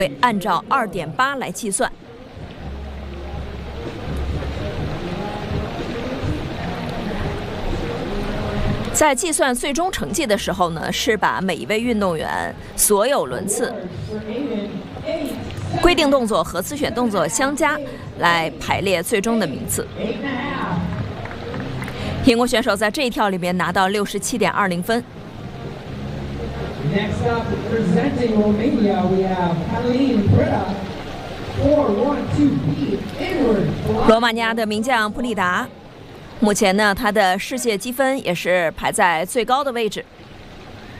会按照2.8来计算。在计算最终成绩的时候呢，是把每一位运动员所有轮次、规定动作和自选动作相加来排列最终的名次。英国选手在这一跳里面拿到67.20分。 Next up, representing Romania, we have Katalin Preda, 4-1-2 beat Edward. 罗马尼亚的名将普里达，目前呢，他的世界积分也是排在最高的位置。